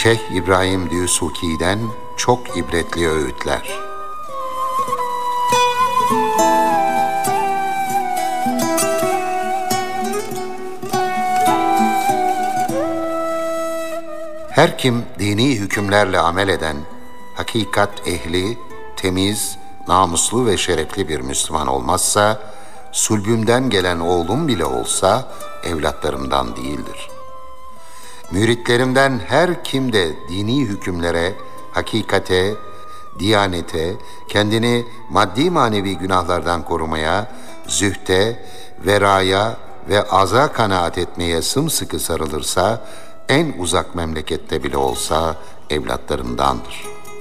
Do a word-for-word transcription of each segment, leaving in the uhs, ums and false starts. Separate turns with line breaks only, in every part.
Şeyh İbrahim Dûsûkî'den çok ibretli öğütler. Her kim dini hükümlerle amel eden, hakikat ehli, temiz, namuslu ve şerefli bir Müslüman olmazsa, sulbümden gelen oğlum bile olsa evlatlarımdan değildir. Müritlerimden her kim de dini hükümlere, hakikate, diyanete, kendini maddi manevi günahlardan korumaya, zühte, veraya ve aza kanaat etmeye sımsıkı sarılırsa, en uzak memlekette bile olsa evlatlarındandır.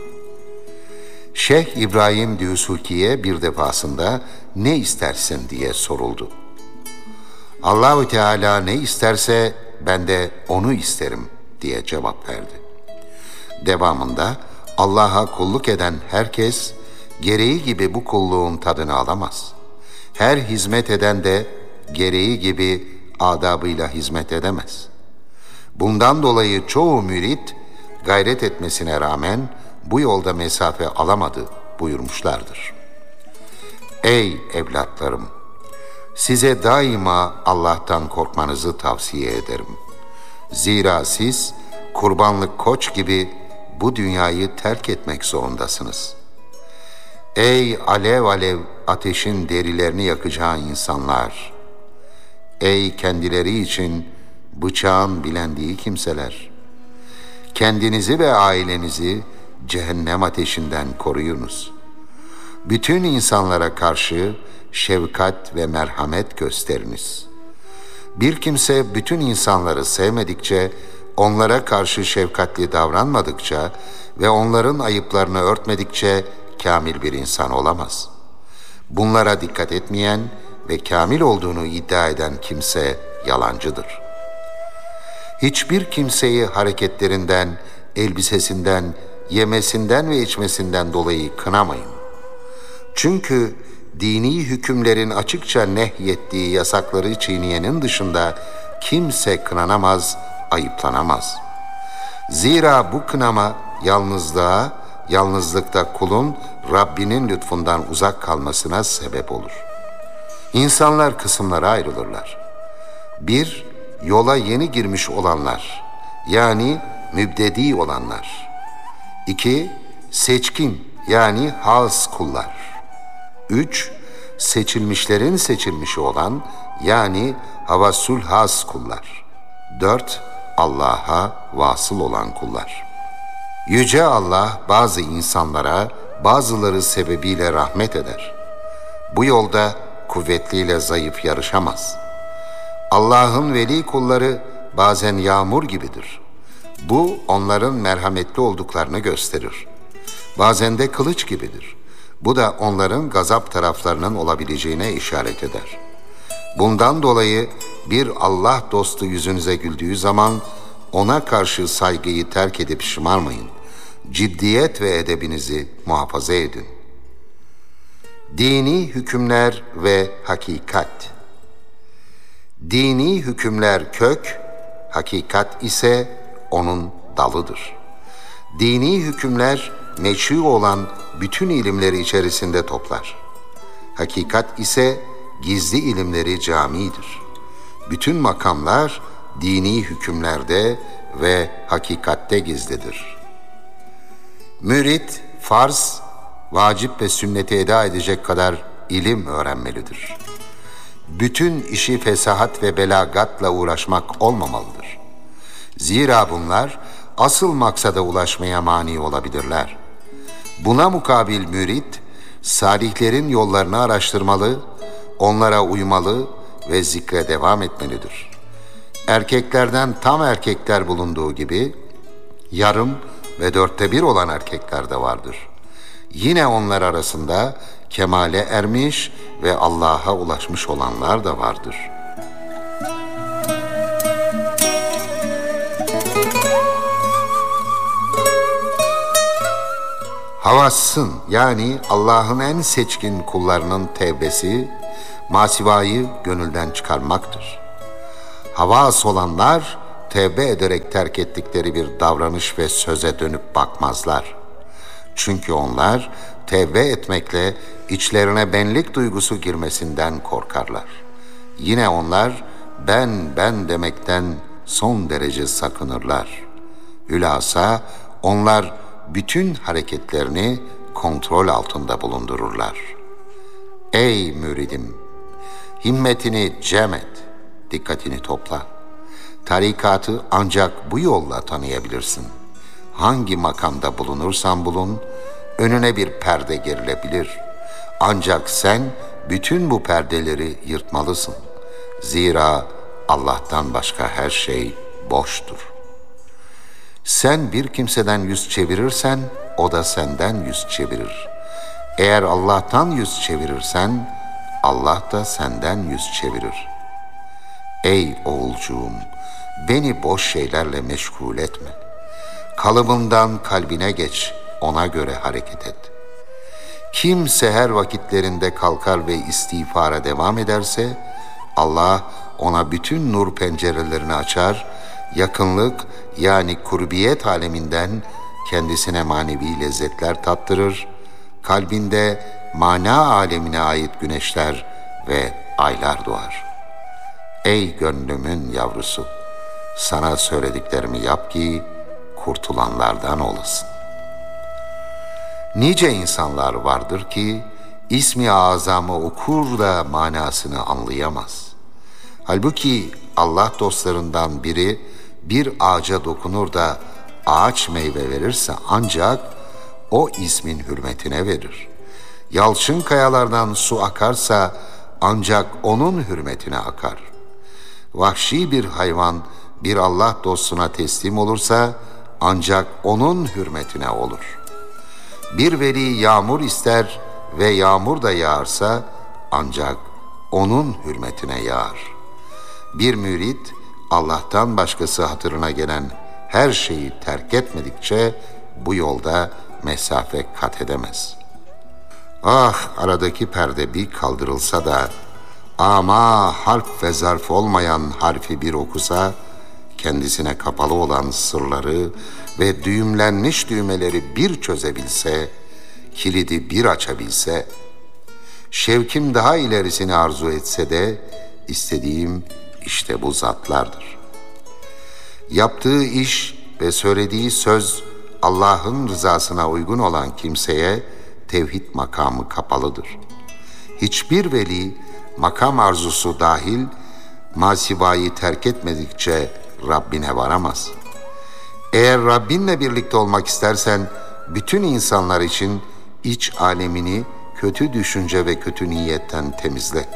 Şeyh İbrahim Dûsûkî'ye bir defasında ne istersin diye soruldu. Allah-u Teala ne isterse ben de onu isterim diye cevap verdi. Devamında Allah'a kulluk eden herkes gereği gibi bu kulluğun tadını alamaz. Her hizmet eden de gereği gibi adabıyla hizmet edemez. Bundan dolayı çoğu mürit gayret etmesine rağmen bu yolda mesafe alamadı buyurmuşlardır. Ey evlatlarım! Size daima Allah'tan korkmanızı tavsiye ederim. Zira siz kurbanlık koç gibi bu dünyayı terk etmek zorundasınız. Ey alev alev ateşin derilerini yakacağı insanlar! Ey kendileri için bıçağın bilendiği kimseler! Kendinizi ve ailenizi cehennem ateşinden koruyunuz. Bütün insanlara karşı şefkat ve merhamet gösteriniz. Bir kimse bütün insanları sevmedikçe, onlara karşı şefkatli davranmadıkça ve onların ayıplarını örtmedikçe kamil bir insan olamaz. Bunlara dikkat etmeyen ve kamil olduğunu iddia eden kimse yalancıdır. Hiçbir kimseyi hareketlerinden, elbisesinden, yemesinden ve içmesinden dolayı kınamayın. Çünkü dini hükümlerin açıkça nehyettiği yasakları çiğneyenin dışında kimse kınanamaz, ayıplanamaz. Zira bu kınama yalnızlığa, yalnızlıkta kulun Rabbinin lütfundan uzak kalmasına sebep olur. İnsanlar kısımlara ayrılırlar. Bir, yola yeni girmiş olanlar, yani mübdedi olanlar. İki, seçkin, yani has kullar. Üç, seçilmişlerin seçilmişi olan, yani havasül has kullar. Dört, Allah'a vasıl olan kullar. Yüce Allah bazı insanlara bazıları sebebiyle rahmet eder. Bu yolda kuvvetliyle zayıf yarışamaz. Allah'ın veli kulları bazen yağmur gibidir. Bu onların merhametli olduklarını gösterir. Bazen de kılıç gibidir. Bu da onların gazap taraflarının olabileceğine işaret eder. Bundan dolayı bir Allah dostu yüzünüze güldüğü zaman ona karşı saygıyı terk edip şımarmayın. Ciddiyet ve edebinizi muhafaza edin. Dini hükümler ve hakikat. Dini hükümler kök, hakikat ise onun dalıdır. Dini hükümler meşru olan bütün ilimleri içerisinde toplar. Hakikat ise gizli ilimleri camidir. Bütün makamlar dini hükümlerde ve hakikatte gizlidir. Mürit, farz, vacip ve sünneti eda edecek kadar ilim öğrenmelidir. Bütün işi fesahat ve belagatla uğraşmak olmamalıdır. Zira bunlar asıl maksada ulaşmaya mani olabilirler. Buna mukabil mürit, salihlerin yollarını araştırmalı, onlara uymalı ve zikre devam etmelidir. Erkeklerden tam erkekler bulunduğu gibi, yarım ve dörtte bir olan erkekler de vardır. Yine onlar arasında kemale ermiş ve Allah'a ulaşmış olanlar da vardır. Havassın, yani Allah'ın en seçkin kullarının tevbesi, masivayı gönülden çıkarmaktır. Havas olanlar tevbe ederek terk ettikleri bir davranış ve söze dönüp bakmazlar. Çünkü onlar tevbe etmekle içlerine benlik duygusu girmesinden korkarlar. Yine onlar ben ben demekten son derece sakınırlar. Hülasa onlar bütün hareketlerini kontrol altında bulundururlar. Ey müridim! Himmetini cem et, dikkatini topla. Tarikatı ancak bu yolla tanıyabilirsin. Hangi makamda bulunursan bulun, önüne bir perde gerilebilir. Ancak sen bütün bu perdeleri yırtmalısın. Zira Allah'tan başka her şey boştur. Sen bir kimseden yüz çevirirsen, o da senden yüz çevirir. Eğer Allah'tan yüz çevirirsen, Allah da senden yüz çevirir. Ey oğulcuğum, beni boş şeylerle meşgul etme. Kalıbından kalbine geç, ona göre hareket et. Kim seher vakitlerinde kalkar ve istiğfara devam ederse, Allah ona bütün nur pencerelerini açar, yakınlık yani kurbiyet aleminden kendisine manevi lezzetler tattırır, kalbinde mana alemine ait güneşler ve aylar doğar. Ey gönlümün yavrusu, sana söylediklerimi yap ki kurtulanlardan olasın. Nice insanlar vardır ki ismi azamı okur da manasını anlayamaz. Halbuki Allah dostlarından biri bir ağaca dokunur da ağaç meyve verirse ancak o ismin hürmetine verir. Yalçın kayalardan su akarsa ancak onun hürmetine akar. Vahşi bir hayvan bir Allah dostuna teslim olursa ancak onun hürmetine olur. Bir veli yağmur ister ve yağmur da yağarsa ancak onun hürmetine yağar. Bir mürit Allah'tan başkası hatırına gelen her şeyi terk etmedikçe bu yolda mesafe kat edemez. Ah, aradaki perde bir kaldırılsa da ama harf ve zarf olmayan harfi bir okusa, kendisine kapalı olan sırları ve düğümlenmiş düğmeleri bir çözebilse, kilidi bir açabilse, şevkim daha ilerisini arzu etse de istediğim işte bu zatlardır. Yaptığı iş ve söylediği söz Allah'ın rızasına uygun olan kimseye tevhid makamı kapalıdır. Hiçbir veli makam arzusu dahil masivayı terk etmedikçe Rabbine varamaz. Eğer Rabbinle birlikte olmak istersen bütün insanlar için iç alemini kötü düşünce ve kötü niyetten temizle.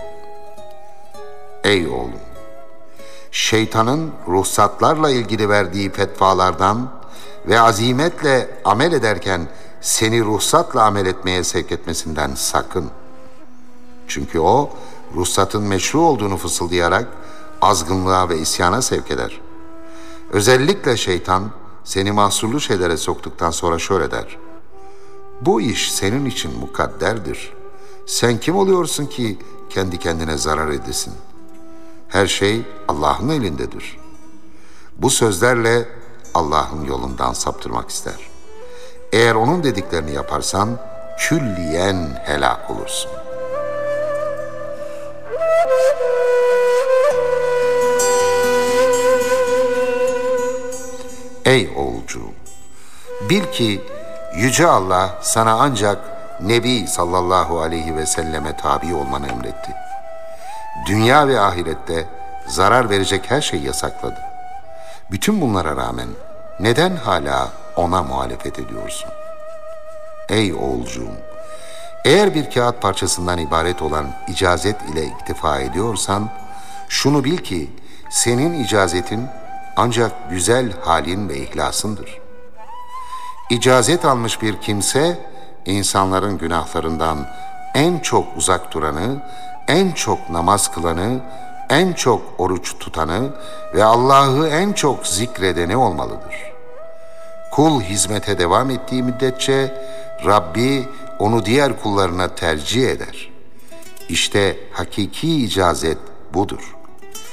Ey oğlum! Şeytanın ruhsatlarla ilgili verdiği fetvalardan ve azimetle amel ederken seni ruhsatla amel etmeye sevk etmesinden sakın. Çünkü o, ruhsatın meşru olduğunu fısıldayarak azgınlığa ve isyana sevk eder. Özellikle şeytan seni mahsurlu şeylere soktuktan sonra şöyle der: bu iş senin için mukadderdir. Sen kim oluyorsun ki kendi kendine zarar edesin? Her şey Allah'ın elindedir. Bu sözlerle Allah'ın yolundan saptırmak ister. Eğer onun dediklerini yaparsan külliyen helak olursun. Ey oğulcuğum! Bil ki Yüce Allah sana ancak Nebi sallallahu aleyhi ve selleme tabi olmanı emretti. Dünya ve ahirette zarar verecek her şeyi yasakladı. Bütün bunlara rağmen neden hala ona muhalefet ediyorsun? Ey oğulcuğum! Eğer bir kağıt parçasından ibaret olan icazet ile iktifa ediyorsan, şunu bil ki senin icazetin ancak güzel halin ve ihlasındır. İcazet almış bir kimse, insanların günahlarından en çok uzak duranı, en çok namaz kılanı, en çok oruç tutanı ve Allah'ı en çok zikredeni olmalıdır. Kul hizmete devam ettiği müddetçe Rabbi onu diğer kullarına tercih eder. İşte hakiki icazet budur.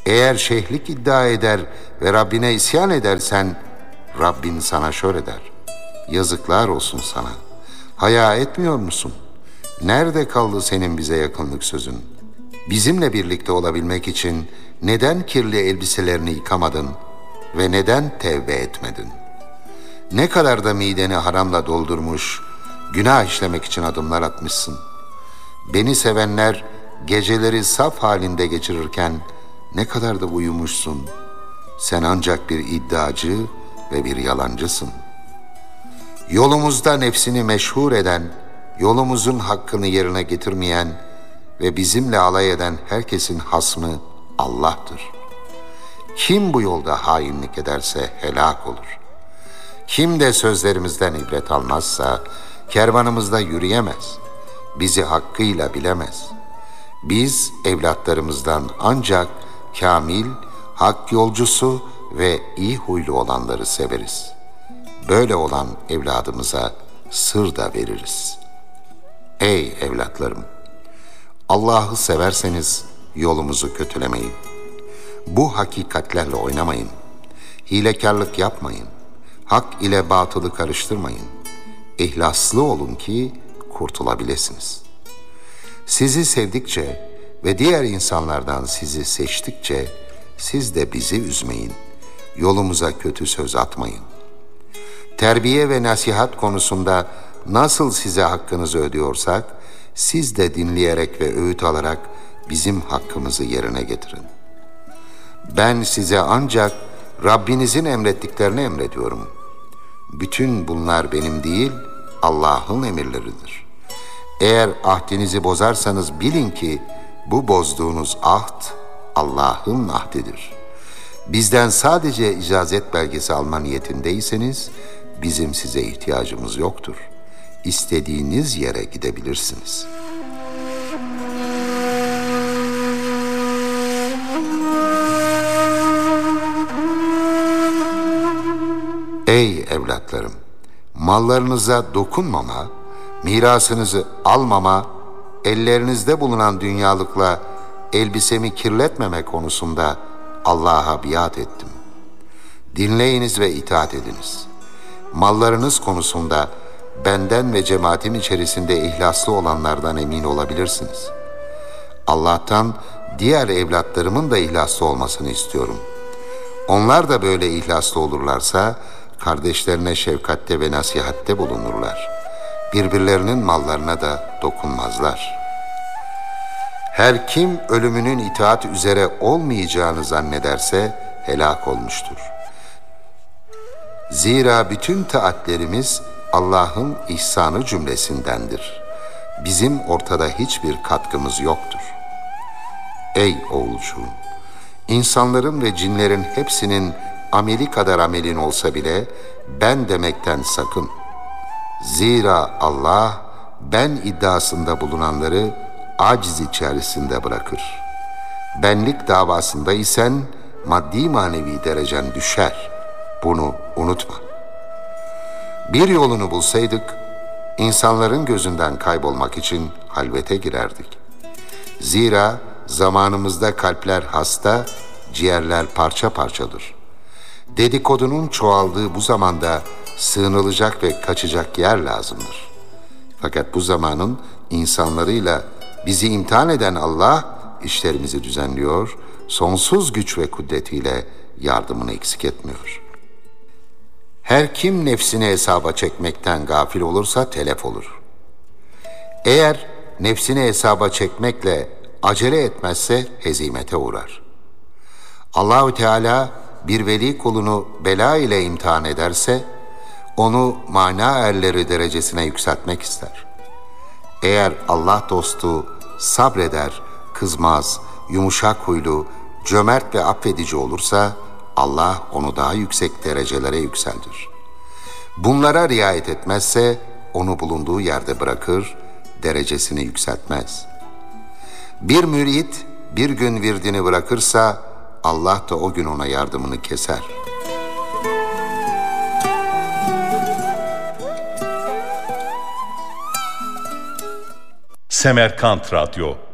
Eğer şeyhlik iddia eder ve Rabbine isyan edersen, Rabbin sana şöyle der: yazıklar olsun sana. Haya etmiyor musun? Nerede kaldı senin bize yakınlık sözün? Bizimle birlikte olabilmek için neden kirli elbiselerini yıkamadın ve neden tevbe etmedin? Ne kadar da mideni haramla doldurmuş, günah işlemek için adımlar atmışsın. Beni sevenler geceleri saf halinde geçirirken ne kadar da uyumuşsun. Sen ancak bir iddiacı ve bir yalancısın. Yolumuzda nefsini meşhur eden, yolumuzun hakkını yerine getirmeyen ve bizimle alay eden herkesin hasmı Allah'tır. Kim bu yolda hainlik ederse helak olur. Kim de sözlerimizden ibret almazsa kervanımızda yürüyemez. Bizi hakkıyla bilemez. Biz evlatlarımızdan ancak kamil, hak yolcusu ve iyi huylu olanları severiz. Böyle olan evladımıza sır da veririz. Ey evlatlarım! Allah'ı severseniz yolumuzu kötülemeyin. Bu hakikatlerle oynamayın. Hilekarlık yapmayın. Hak ile batılı karıştırmayın. İhlaslı olun ki kurtulabilirsiniz. Sizi sevdikçe ve diğer insanlardan sizi seçtikçe siz de bizi üzmeyin. Yolumuza kötü söz atmayın. Terbiye ve nasihat konusunda nasıl size hakkınızı ödüyorsak, siz de dinleyerek ve öğüt alarak bizim hakkımızı yerine getirin. Ben size ancak Rabbinizin emrettiklerini emrediyorum. Bütün bunlar benim değil, Allah'ın emirleridir. Eğer ahdinizi bozarsanız bilin ki bu bozduğunuz ahd Allah'ın ahdidir. Bizden sadece icazet belgesi alma niyetindeyseniz bizim size ihtiyacımız yoktur. İstediğiniz yere gidebilirsiniz. Ey evlatlarım! Mallarınıza dokunmama, mirasınızı almama, ellerinizde bulunan dünyalıkla elbisemi kirletmeme konusunda Allah'a biat ettim. Dinleyiniz ve itaat ediniz. Mallarınız konusunda benden ve cemaatim içerisinde ihlaslı olanlardan emin olabilirsiniz. Allah'tan diğer evlatlarımın da ihlaslı olmasını istiyorum. Onlar da böyle ihlaslı olurlarsa kardeşlerine şefkatte ve nasihatte bulunurlar. Birbirlerinin mallarına da dokunmazlar. Her kim ölümünün itaat üzere olmayacağını zannederse helak olmuştur. Zira bütün taatlerimiz Allah'ın ihsanı cümlesindendir. Bizim ortada hiçbir katkımız yoktur. Ey oğulcuğum! İnsanların ve cinlerin hepsinin ameli kadar amelin olsa bile ben demekten sakın. Zira Allah ben iddiasında bulunanları aciz içerisinde bırakır. Benlik davasında isen maddi manevi derecen düşer. Bunu unutma. Bir yolunu bulsaydık, insanların gözünden kaybolmak için halvete girerdik. Zira zamanımızda kalpler hasta, ciğerler parça parçadır. Dedikodunun çoğaldığı bu zamanda sığınılacak ve kaçacak yer lazımdır. Fakat bu zamanın insanlarıyla bizi imtihan eden Allah işlerimizi düzenliyor, sonsuz güç ve kudretiyle yardımını eksik etmiyor. Her kim nefsini hesaba çekmekten gafil olursa telef olur. Eğer nefsini hesaba çekmekle acele etmezse hezimete uğrar. Allahü Teala bir veli kulunu bela ile imtihan ederse onu mana erleri derecesine yükseltmek ister. Eğer Allah dostu sabreder, kızmaz, yumuşak huylu, cömert ve affedici olursa Allah onu daha yüksek derecelere yükseltir. Bunlara riayet etmezse onu bulunduğu yerde bırakır, derecesini yükseltmez. Bir mürit bir gün virdini bırakırsa Allah da o gün ona yardımını keser.
Semerkant Radyo